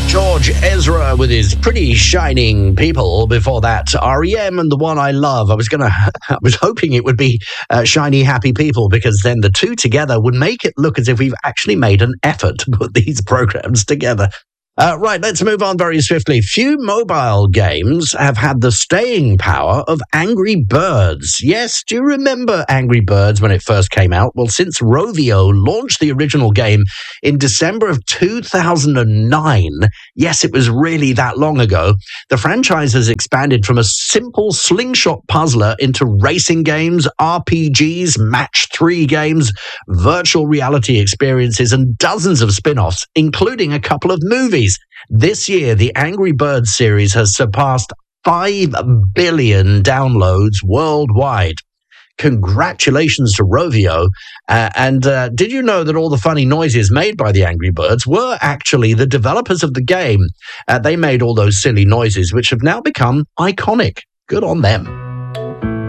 George Ezra with his Pretty Shining People. Before that, REM and the one I love. I was hoping it would be Shiny Happy People, because then the two together would make it look as if we've actually made an effort to put these programs together. Right, let's move on very swiftly. Few mobile games have had the staying power of Angry Birds. Yes, do you remember Angry Birds when it first came out? Well, since Rovio launched the original game in December of 2009, yes, it was really that long ago, the franchise has expanded from a simple slingshot puzzler into racing games, RPGs, match 3 games, virtual reality experiences, and dozens of spin-offs, including a couple of movies. This year, the Angry Birds series has surpassed 5 billion downloads worldwide. Congratulations to Rovio. And did you know that all the funny noises made by the Angry Birds were actually the developers of the game? They made all those silly noises, which have now become iconic. Good on them.